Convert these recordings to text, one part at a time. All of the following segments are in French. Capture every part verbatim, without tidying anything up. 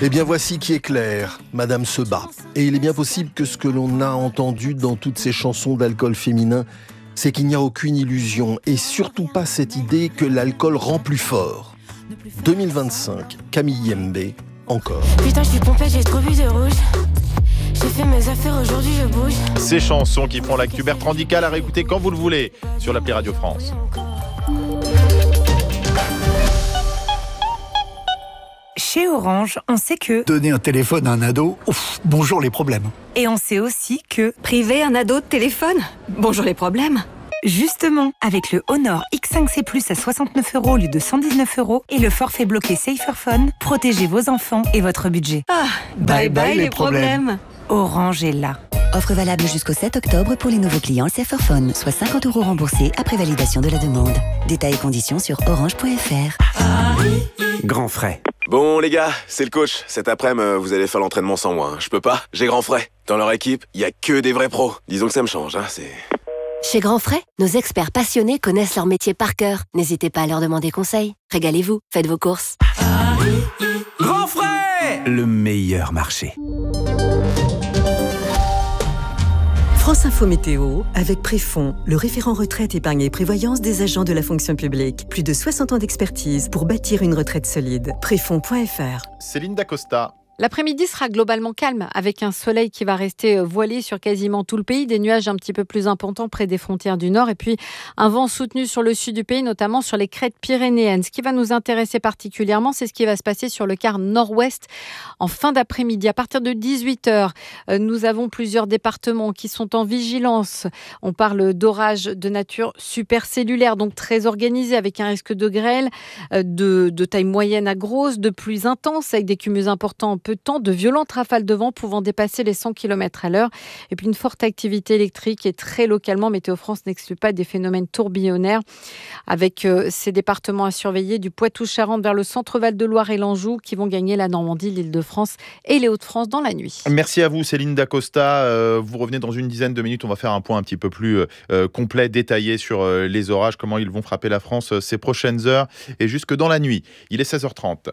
Eh bien voici qui est clair, Madame se bat. Et il est bien possible que ce que l'on a entendu dans toutes ces chansons d'alcool féminin, c'est qu'il n'y a aucune illusion, et surtout pas cette idée que l'alcool rend plus fort. deux mille vingt-cinq, Camille Yembe, encore. Putain, je suis pompette, j'ai trop bu de rouge. J'ai fait mes affaires, aujourd'hui je bouge. Ces chansons qui font l'actu Bertrand Dical à réécouter quand vous le voulez sur l'appli Radio France. Chez Orange, on sait que... Donner un téléphone à un ado, ouf, bonjour les problèmes. Et on sait aussi que... Priver un ado de téléphone, bonjour les problèmes. Justement, avec le Honor X cinq C plus à soixante-neuf euros au lieu de cent dix-neuf euros et le forfait bloqué Saferphone, protégez vos enfants et votre budget. Ah, bye bye, bye les problèmes. problèmes. Orange est là. Offre valable jusqu'au sept octobre pour les nouveaux clients Saferphone, soit cinquante euros remboursés après validation de la demande. Détails et conditions sur orange point f r. Grand frais. Bon les gars, c'est le coach. Cet après-midi, vous allez faire l'entraînement sans moi. Hein. Je peux pas, j'ai grand frais. Dans leur équipe, il y a que des vrais pros. Disons que ça me change, hein, c'est... Chez Grand Frais, nos experts passionnés connaissent leur métier par cœur. N'hésitez pas à leur demander conseil. Régalez-vous, faites vos courses. Grand Frais, le meilleur marché. France Info Météo, avec Préfond, le référent retraite, épargne et prévoyance des agents de la fonction publique. Plus de soixante ans d'expertise pour bâtir une retraite solide. Préfond point f r. Céline Dacosta. L'après-midi sera globalement calme, avec un soleil qui va rester voilé sur quasiment tout le pays, des nuages un petit peu plus importants près des frontières du nord, et puis un vent soutenu sur le sud du pays, notamment sur les crêtes pyrénéennes. Ce qui va nous intéresser particulièrement, c'est ce qui va se passer sur le quart nord-ouest en fin d'après-midi. À partir de dix-huit heures, nous avons plusieurs départements qui sont en vigilance. On parle d'orages de nature supercellulaire, donc très organisés, avec un risque de grêle de, de taille moyenne à grosse, de pluies intenses, avec des cumuls importants en peu de temps, de violentes rafales de vent pouvant dépasser les cent kilomètres à l'heure, et puis une forte activité électrique, et très localement, Météo France n'exclut pas des phénomènes tourbillonnaires, avec euh, ces départements à surveiller du Poitou-Charentes vers le centre Val-de-Loire et l'Anjou, qui vont gagner la Normandie, l'Île-de-France et les Hauts-de-France dans la nuit. Merci à vous Céline Dacosta, euh, vous revenez dans une dizaine de minutes, on va faire un point un petit peu plus euh, complet, détaillé sur euh, les orages, comment ils vont frapper la France euh, ces prochaines heures et jusque dans la nuit. Il est seize heures trente.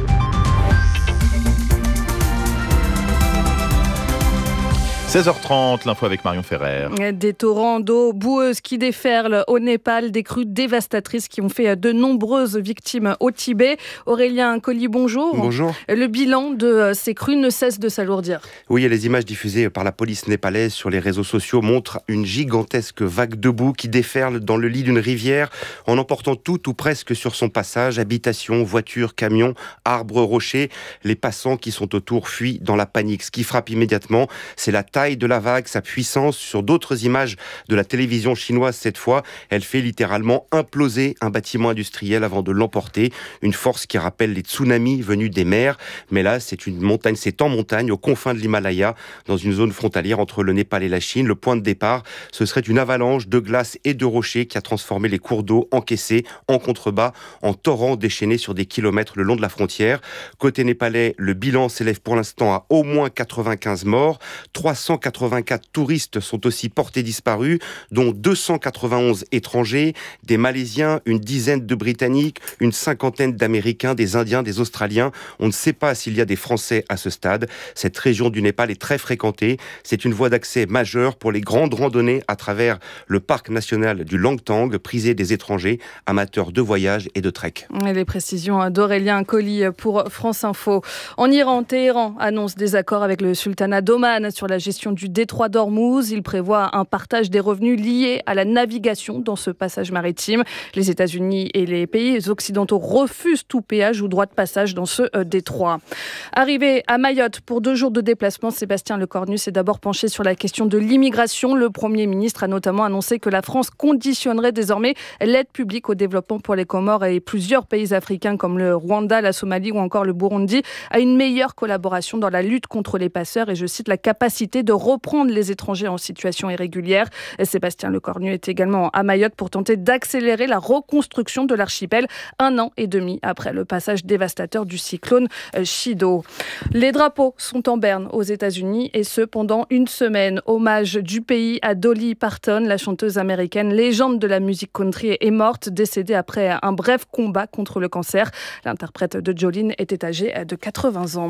seize heures trente, l'info avec Marion Ferrer. Des torrents d'eau boueuse qui déferlent au Népal, des crues dévastatrices qui ont fait de nombreuses victimes au Tibet. Aurélien Colli, bonjour. Bonjour. Le bilan de ces crues ne cesse de s'alourdir. Oui, et les images diffusées par la police népalaise sur les réseaux sociaux montrent une gigantesque vague de boue qui déferle dans le lit d'une rivière en emportant tout ou presque sur son passage. Habitations, voitures, camions, arbres, rochers. Les passants qui sont autour fuient dans la panique. Ce qui frappe immédiatement, c'est la taille de la vague, sa puissance. Sur d'autres images de la télévision chinoise cette fois, elle fait littéralement imploser un bâtiment industriel avant de l'emporter. Une force qui rappelle les tsunamis venus des mers. Mais là, c'est une montagne, c'est en montagne, aux confins de l'Himalaya, dans une zone frontalière entre le Népal et la Chine. Le point de départ, ce serait une avalanche de glace et de rochers qui a transformé les cours d'eau encaissés en contrebas, en torrents déchaînés sur des kilomètres le long de la frontière. Côté népalais, le bilan s'élève pour l'instant à au moins quatre-vingt-quinze morts. trois cent quatre-vingt-quatre touristes sont aussi portés disparus, dont deux cent quatre-vingt-onze étrangers, des Malaisiens, une dizaine de Britanniques, une cinquantaine d'Américains, des Indiens, des Australiens. On ne sait pas s'il y a des Français à ce stade. Cette région du Népal est très fréquentée. C'est une voie d'accès majeure pour les grandes randonnées à travers le parc national du Langtang, prisé des étrangers, amateurs de voyage et de trek. Et les précisions d'Aurélien Colli pour France Info. En Iran, Téhéran annonce des accords avec le sultanat d'Oman sur la gestion du détroit d'Ormuz. Il prévoit un partage des revenus liés à la navigation dans ce passage maritime. Les États-Unis et les pays occidentaux refusent tout péage ou droit de passage dans ce euh, détroit. Arrivé à Mayotte pour deux jours de déplacement, Sébastien Lecornu s'est d'abord penché sur la question de l'immigration. Le Premier ministre a notamment annoncé que la France conditionnerait désormais l'aide publique au développement pour les Comores et plusieurs pays africains comme le Rwanda, la Somalie ou encore le Burundi à une meilleure collaboration dans la lutte contre les passeurs et, je cite, la capacité de reprendre les étrangers en situation irrégulière. Sébastien Lecornu est également à Mayotte pour tenter d'accélérer la reconstruction de l'archipel un an et demi après le passage dévastateur du cyclone Chido. Les drapeaux sont en berne aux États-Unis et ce pendant une semaine. Hommage du pays à Dolly Parton, la chanteuse américaine, légende de la musique country, est morte, décédée après un bref combat contre le cancer. L'interprète de Jolene était âgée de quatre-vingts ans.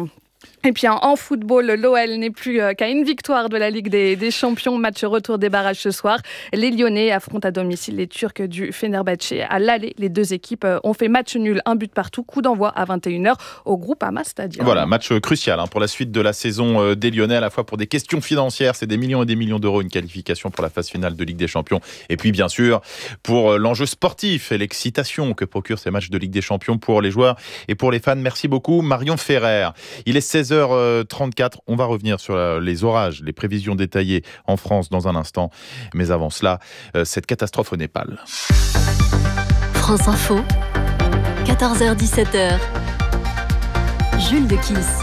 Et puis en football, l'O L n'est plus qu'à une victoire de la Ligue des, des Champions. Match retour des barrages ce soir. Les Lyonnais affrontent à domicile les Turcs du Fenerbahçe. À l'aller, les deux équipes ont fait match nul, un but partout. Coup d'envoi à vingt et une heures au Groupama Stadium. Voilà, match crucial hein, pour la suite de la saison des Lyonnais, à la fois pour des questions financières, c'est des millions et des millions d'euros, une qualification pour la phase finale de Ligue des Champions. Et puis bien sûr, pour l'enjeu sportif et l'excitation que procurent ces matchs de Ligue des Champions pour les joueurs et pour les fans. Merci beaucoup Marion Ferrer. Il est seize heures trente-quatre, on va revenir sur les orages, les prévisions détaillées en France dans un instant. Mais avant cela, cette catastrophe au Népal. France Info, quatorze heures dix-sept heures. Jules de Kiss.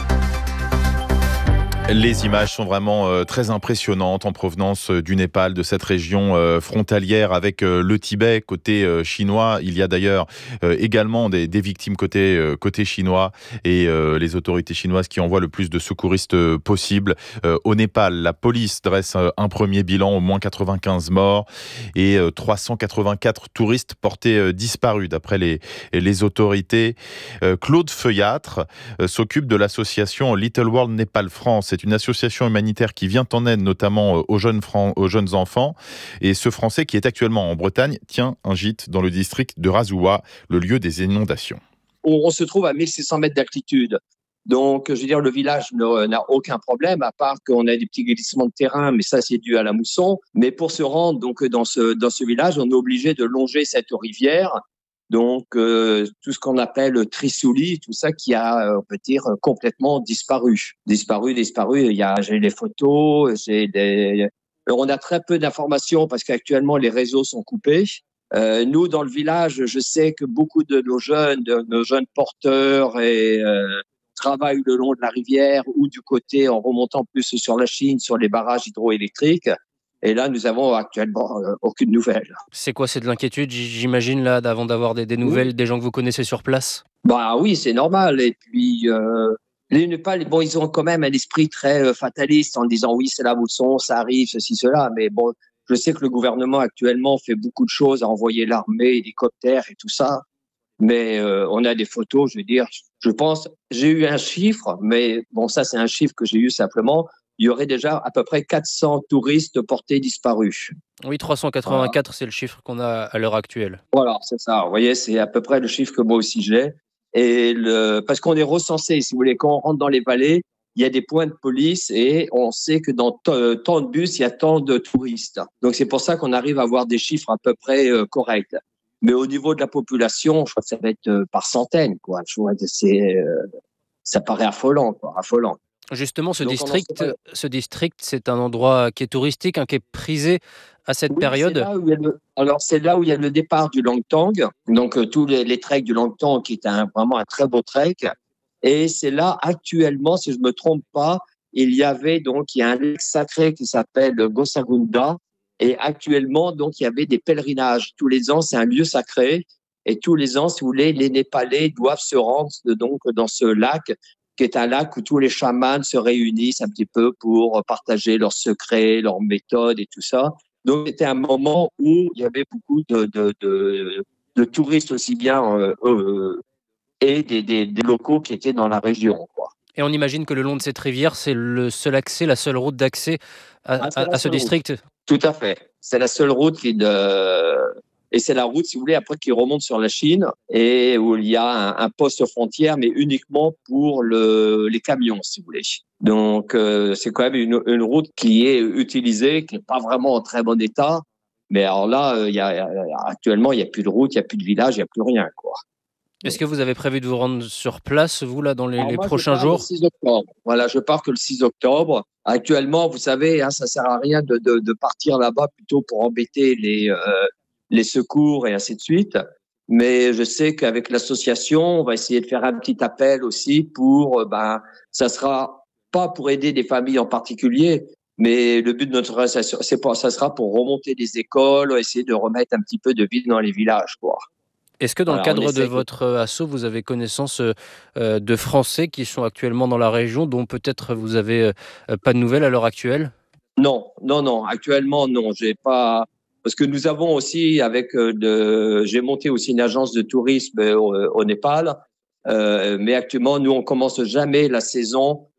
Les images sont vraiment euh, très impressionnantes en provenance euh, du Népal, de cette région euh, frontalière avec euh, le Tibet, côté euh, chinois. Il y a d'ailleurs euh, également des, des victimes côté, euh, côté chinois et euh, les autorités chinoises qui envoient le plus de secouristes euh, possible. Euh, au Népal, la police dresse euh, un premier bilan, au moins quatre-vingt-quinze morts et euh, trois cent quatre-vingt-quatre touristes portés euh, disparus d'après les, les autorités. Euh, Claude Feuillâtre euh, s'occupe de l'association Little World Népal France. C'est une association humanitaire qui vient en aide notamment aux jeunes, Fran- aux jeunes enfants. Et ce Français qui est actuellement en Bretagne tient un gîte dans le district de Razoua, le lieu des inondations. On, on se trouve à mille six cents mètres d'altitude. Donc, je veux dire, le village ne, n'a aucun problème, à part qu'on a des petits glissements de terrain, mais ça, c'est dû à la mousson. Mais pour se rendre donc, dans, ce, dans ce village, on est obligé de longer cette rivière. Donc, euh, tout ce qu'on appelle Trisouli, tout ça qui a, on peut dire, complètement disparu. Disparu, disparu. Il y a, j'ai des photos, j'ai des... On a très peu d'informations parce qu'actuellement, les réseaux sont coupés. Euh, nous, dans le village, je sais que beaucoup de nos jeunes, de nos jeunes porteurs et, euh, travaillent le long de la rivière ou du côté, en remontant plus sur la Chine, sur les barrages hydroélectriques. Et là, nous avons actuellement euh, aucune nouvelle. C'est quoi, c'est de l'inquiétude, j'imagine, là, avant d'avoir des, des nouvelles, oui. Des gens que vous connaissez sur place? Bah oui, c'est normal. Et puis, euh, les Népal, bon, ils ont quand même un esprit très euh, fataliste en disant oui, c'est la mousson, ça arrive, ceci, cela. Mais bon, je sais que le gouvernement actuellement fait beaucoup de choses, à envoyer l'armée, hélicoptères et tout ça. Mais euh, on a des photos, je veux dire, je pense, j'ai eu un chiffre, mais bon, ça, c'est un chiffre que j'ai eu simplement. Il y aurait déjà à peu près quatre cents touristes portés disparus. Oui, trois cent quatre-vingt-quatre, voilà. C'est le chiffre qu'on a à l'heure actuelle. Voilà, c'est ça. Vous voyez, c'est à peu près le chiffre que moi aussi j'ai. Et le, parce qu'on est recensé, si vous voulez, quand on rentre dans les vallées, il y a des points de police et on sait que dans t- tant de bus, il y a tant de touristes. Donc, c'est pour ça qu'on arrive à avoir des chiffres à peu près euh, corrects. Mais au niveau de la population, je crois que ça va être euh, par centaines, quoi. Je vois que c'est, euh, ça paraît affolant, quoi, affolant. Justement, ce Donc, district, ce district, c'est un endroit qui est touristique, hein, qui est prisé à cette oui, période. C'est là où il y a le, alors, c'est là où il y a le départ du Langtang. Donc, euh, tous les, les treks du Langtang, qui est un, vraiment un très beau trek. Et c'est là, actuellement, si je me trompe pas, il y avait donc, il y a un lac sacré qui s'appelle Gosagunda. Et actuellement, donc, il y avait des pèlerinages. Tous les ans, c'est un lieu sacré. Et tous les ans, si vous voulez, les Népalais doivent se rendre donc, dans ce lac, qui est un lac où tous les chamans se réunissent un petit peu pour partager leurs secrets, leurs méthodes et tout ça. Donc, c'était un moment où il y avait beaucoup de, de, de, de touristes aussi bien euh, euh, et des, des, des locaux qui étaient dans la région, quoi. Et on imagine que le long de cette rivière, c'est le seul accès, la seule route d'accès à, ah, à, à ce district. Route. Tout à fait. C'est la seule route qui de... Et c'est la route, si vous voulez, après qui remonte sur la Chine et où il y a un, un poste frontière, mais uniquement pour le, les camions, si vous voulez. Donc, euh, c'est quand même une, une route qui est utilisée, qui n'est pas vraiment en très bon état. Mais alors là, euh, il y a, actuellement, il n'y a plus de route, il n'y a plus de village, il n'y a plus rien, quoi. Est-ce que vous avez prévu de vous rendre sur place, vous, là, dans les, les moi, prochains je jours? Le six octobre. Voilà, je pars que le six octobre. Actuellement, vous savez, hein, ça ne sert à rien de, de, de partir là-bas plutôt pour embêter les... Euh, les secours et ainsi de suite. Mais je sais qu'avec l'association, on va essayer de faire un petit appel aussi pour, ben, ça sera pas pour aider des familles en particulier, mais le but de notre association, c'est pour, ça sera pour remonter les écoles, essayer de remettre un petit peu de vie dans les villages, quoi. Est-ce que dans Alors, le cadre de votre asso, vous avez connaissance euh, de Français qui sont actuellement dans la région, dont peut-être vous avez euh, pas de nouvelles à l'heure actuelle? Non, non, non. Actuellement, non. J'ai pas... Parce que nous avons aussi, avec de, j'ai monté aussi une agence de tourisme au, au Népal, euh, mais actuellement, nous, on commence jamais la saison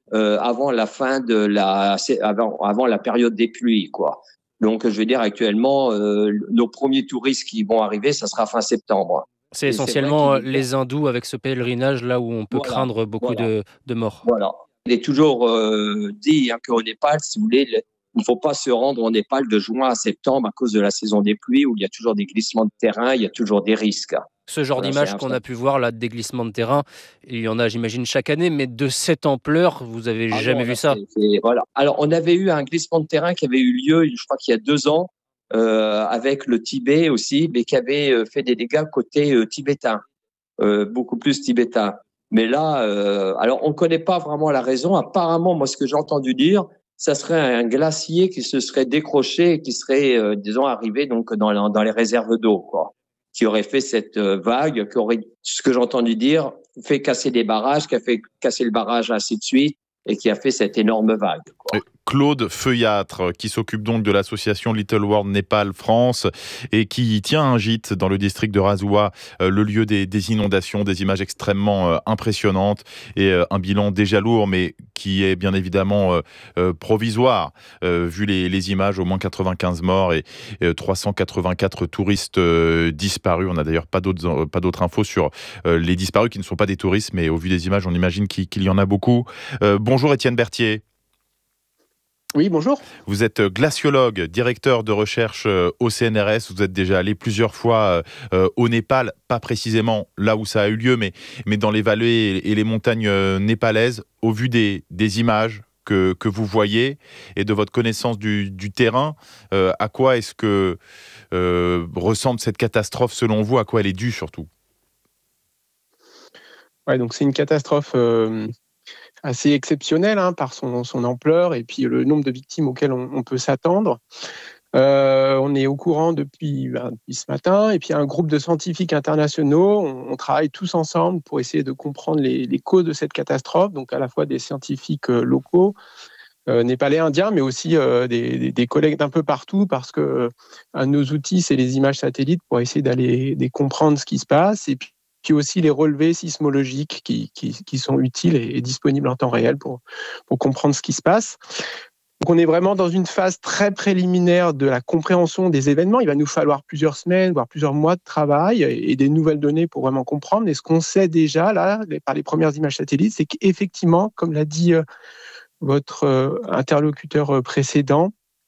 euh, avant la fin de la avant, avant la période des pluies, quoi. Donc, je veux dire, actuellement, euh, nos premiers touristes qui vont arriver, ça sera fin septembre. C'est Et essentiellement c'est vrai les hindous avec ce pèlerinage là où on peut voilà, craindre beaucoup voilà. de, de morts. Voilà. Il est toujours euh, dit hein, qu'au Népal, si vous voulez, le, il ne faut pas se rendre au Népal de juin à septembre à cause de la saison des pluies où il y a toujours des glissements de terrain, il y a toujours des risques. Ce genre Voilà, d'image qu'on a pu voir là, des glissements de terrain, il y en a, j'imagine, chaque année, mais de cette ampleur, vous avez Ah jamais non, vu là, ça? c'est, c'est, voilà. Alors, on avait eu un glissement de terrain qui avait eu lieu, je crois qu'il y a deux ans, euh, avec le Tibet aussi, mais qui avait fait des dégâts côté euh, tibétain, euh, beaucoup plus tibétain. Mais là, euh, alors on ne connaît pas vraiment la raison. Apparemment, moi, ce que j'ai entendu dire, ça serait un glacier qui se serait décroché et qui serait, euh, disons, arrivé donc dans, dans les réserves d'eau, quoi, qui aurait fait cette euh, vague, qui aurait, ce que j'ai entendu dire, fait casser des barrages, qui a fait casser le barrage ainsi de suite, et qui a fait cette énorme vague, quoi. Claude Feuillâtre, qui s'occupe donc de l'association Little World Népal France et qui tient un gîte dans le district de Razoua, euh, le lieu des, des inondations, des images extrêmement euh, impressionnantes et euh, un bilan déjà lourd, mais qui est bien évidemment euh, euh, provisoire, euh, vu les, les images, au moins quatre-vingt-quinze morts et, et trois cent quatre-vingt-quatre touristes euh, disparus. On n'a d'ailleurs pas d'autres, euh, pas d'autres infos sur euh, les disparus qui ne sont pas des touristes, mais au vu des images, on imagine qu'il, qu'il y en a beaucoup. Euh, bonjour Étienne Berthier. Oui, bonjour. Vous êtes glaciologue, directeur de recherche au C N R S. Vous êtes déjà allé plusieurs fois euh, au Népal, pas précisément là où ça a eu lieu, mais, mais dans les vallées et les montagnes népalaises. Au vu des, des images que, que vous voyez et de votre connaissance du, du terrain, euh, à quoi est-ce que euh, ressemble cette catastrophe selon vous? À quoi elle est due surtout? Ouais, donc c'est une catastrophe euh, assez exceptionnelle hein, par son, son ampleur et puis le nombre de victimes auxquelles on, on peut s'attendre. Euh, on est au courant depuis, ben, depuis ce matin et puis il y a un groupe de scientifiques internationaux. On, on travaille tous ensemble pour essayer de comprendre les, les causes de cette catastrophe, donc à la fois des scientifiques euh, locaux, euh, népalais, indiens, mais aussi euh, des, des, des collègues d'un peu partout parce que euh, un de nos outils, c'est les images satellites pour essayer d'aller de comprendre ce qui se passe et puis puis aussi les relevés sismologiques qui, qui, qui sont utiles et, et disponibles en temps réel pour, pour comprendre ce qui se passe. Donc on est vraiment dans une phase très préliminaire de la compréhension des événements. Il va nous falloir plusieurs semaines, voire plusieurs mois de travail et, et des nouvelles données pour vraiment comprendre. Et ce qu'on sait déjà, là, par les premières images satellites, c'est qu'effectivement, comme l'a dit euh, votre euh, interlocuteur précédent,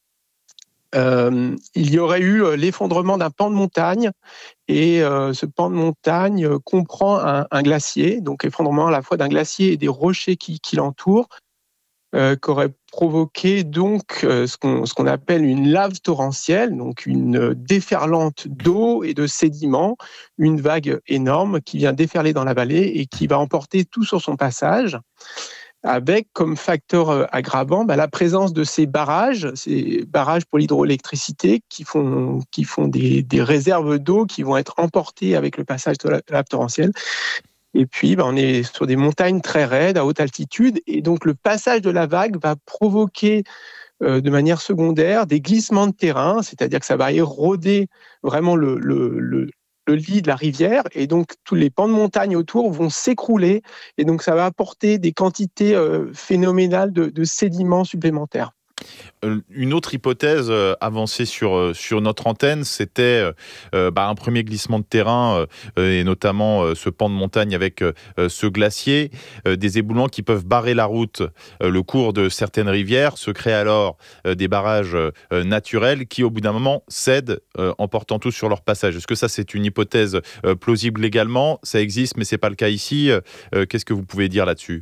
Euh, il y aurait eu euh, l'effondrement d'un pan de montagne et euh, ce pan de montagne euh, comprend un, un glacier, donc effondrement à la fois d'un glacier et des rochers qui, qui l'entourent, euh, qui aurait provoqué donc euh, ce, qu'on, ce qu'on appelle une lave torrentielle, donc une déferlante d'eau et de sédiments, une vague énorme qui vient déferler dans la vallée et qui va emporter tout sur son passage, avec comme facteur aggravant bah, la présence de ces barrages, ces barrages pour l'hydroélectricité qui font, qui font des, des réserves d'eau qui vont être emportées avec le passage de la lave torrentielle. Et puis, bah, on est sur des montagnes très raides, à haute altitude, et donc le passage de la vague va provoquer euh, de manière secondaire des glissements de terrain, c'est-à-dire que ça va éroder vraiment le, le, le le lit de la rivière, et donc tous les pans de montagne autour vont s'écrouler, et donc ça va apporter des quantités euh, phénoménales de, de sédiments supplémentaires. Une autre hypothèse avancée sur, sur notre antenne, c'était euh, bah, un premier glissement de terrain euh, et notamment euh, ce pan de montagne avec euh, ce glacier, euh, des éboulements qui peuvent barrer la route, euh, le cours de certaines rivières, se créent alors euh, des barrages euh, naturels qui au bout d'un moment cèdent euh, en portant tout sur leur passage. Est-ce que ça c'est une hypothèse euh, plausible légalement? Ça existe mais c'est pas le cas ici. Euh, qu'est-ce que vous pouvez dire là-dessus?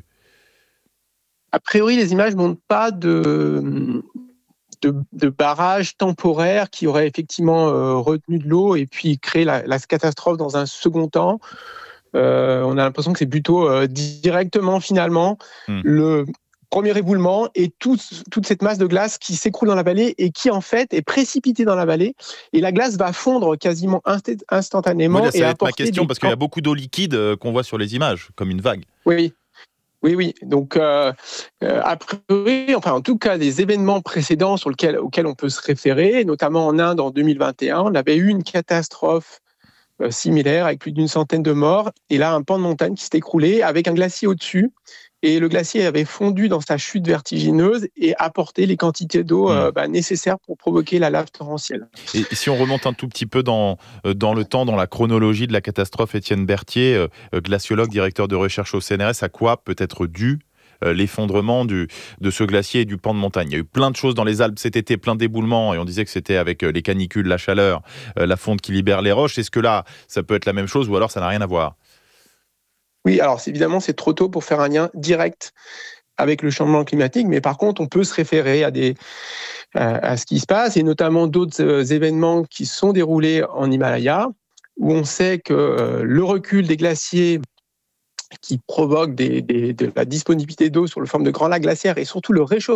A priori, les images ne montrent pas de, de, de barrage temporaire qui aurait effectivement euh, retenu de l'eau et puis créé la, la catastrophe dans un second temps. Euh, on a l'impression que c'est plutôt euh, directement, finalement, mmh. le premier éboulement et tout, toute cette masse de glace qui s'écroule dans la vallée et qui, en fait, est précipitée dans la vallée. Et la glace va fondre quasiment inst- instantanément. Oui, là, ça et va être ma question, des... parce qu'il y a beaucoup d'eau liquide qu'on voit sur les images, comme une vague. Oui. Oui, oui. Donc, euh, euh, a priori, enfin, en tout cas, les événements précédents sur lesquels, auxquels on peut se référer, notamment en Inde en deux mille vingt et un, on avait eu une catastrophe euh, similaire avec plus d'une centaine de morts. Et là, un pan de montagne qui s'est écroulé avec un glacier au-dessus Et le glacier avait fondu dans sa chute vertigineuse et apporté les quantités d'eau mmh. euh, bah, nécessaires pour provoquer la lave torrentielle. Et si on remonte un tout petit peu dans, dans le temps, dans la chronologie de la catastrophe, Étienne Berthier, euh, glaciologue, directeur de recherche au C N R S, à quoi peut être dû l'effondrement du, de ce glacier et du pan de montagne? Il y a eu plein de choses dans les Alpes cet été, plein d'éboulements, et on disait que c'était avec les canicules, la chaleur, la fonte qui libère les roches. Est-ce que là, ça peut être la même chose ou alors ça n'a rien à voir? Oui, alors évidemment, c'est trop tôt pour faire un lien direct avec le changement climatique, mais par contre, on peut se référer à, des, à, à ce qui se passe, et notamment d'autres euh, événements qui se sont déroulés en Himalaya, où on sait que euh, le recul des glaciers qui provoque des, des, de la disponibilité d'eau sous la forme de grands lacs glaciaires et surtout le réchauffement